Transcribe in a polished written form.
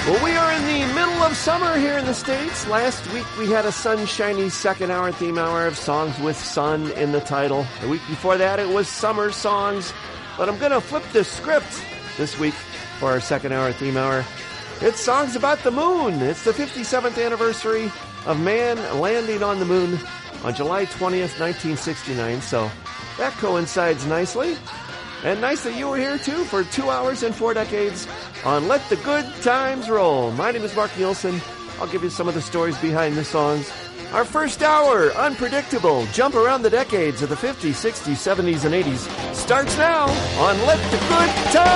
Well, we are in the middle of summer here in the States. Last week we had a sunshiny second hour theme hour of songs with sun in the title. The week before that it was summer songs. But I'm going to flip the script this week for our second hour theme hour. It's songs about the moon. It's the 57th anniversary of man landing on the moon on July 20th, 1969. So that coincides nicely. And nice that you were here, too, for 2 hours and 4 decades on Let the Good Times Roll. My name is Mark Nielsen. I'll give you some of the stories behind the songs. Our first hour, unpredictable, jump around the decades of the 50s, 60s, 70s, and 80s, starts now on Let the Good Times